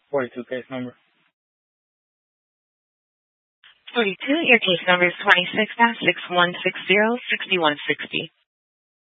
42 case number. 42, your case number is 26-6160-6160.